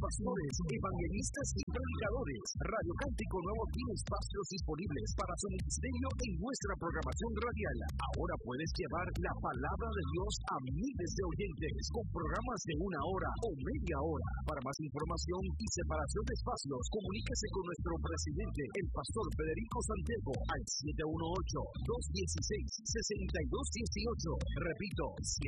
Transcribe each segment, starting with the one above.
pastores, evangelistas y predicadores. Radio Cántico Nuevo tiene espacios disponibles para su ministerio en nuestra programación radial. Ahora puedes llevar la palabra de Dios a miles de oyentes con programas de 1 hora o media hora. Para más información y separación de espacios, comuníquese con nuestro presidente, el pastor Federico Santiago, al 718-216-6218. Repito,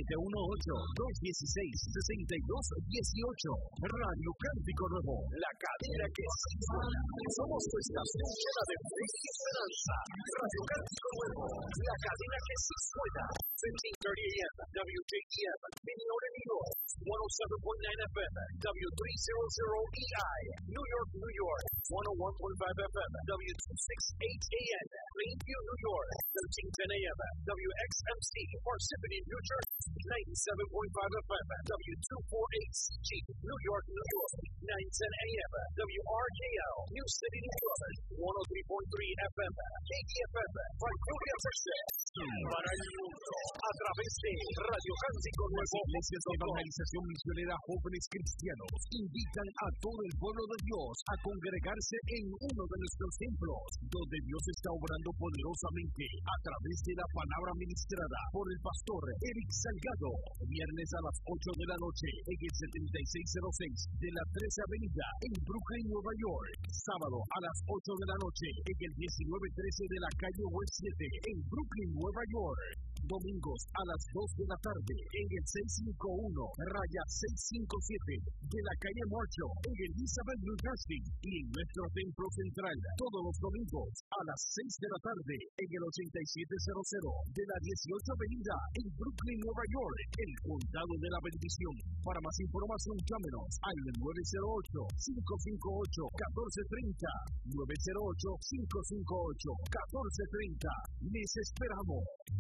718-216-6218. Radio Cántico Nuevo, la cadena que sí suena. Somos tu estación llena de fe y esperanza. Radio Cántico Nuevo, la cadena que sí suena. 1530 AM, WJEM, Minneota, New York. 107.9 FM, W300EI, New York, New York. 101.5 FM, W268 AM, Plainview, New York. 1310 AM, WXMC, Parsippany, New Jersey. 97.5 FM, W248CG, New York, New York. 910 AM, WRKL, New City, New York. 103.3 FM, KDFM, Vancouver, Texas. Para el mundo, a través de Radio Cántico Nuevo. Iglesias de Evangelización Misionera Jóvenes Cristianos invitan a todo el pueblo de Dios a congregarse en uno de nuestros templos, donde Dios está obrando poderosamente a través de la palabra ministrada por el pastor Eric Salgado. Viernes a las 8 de la noche en el 7606 de la 13 Avenida en Brooklyn, Nueva York. Sábado a las 8 de la noche en el 1913 de la calle West 7 en Brooklyn, Nueva York. Domingos a las 2 de la tarde en el 651-657 de la calle Marshall en Elizabeth, New Jersey, y en nuestro templo central todos los domingos a las 6 de la tarde en el 8700 de la 18 Avenida en Brooklyn, Nueva York, el Condado de la Bendición. Para más información, llámenos al 908-558-1430, 908-558-1430. Les esperamos.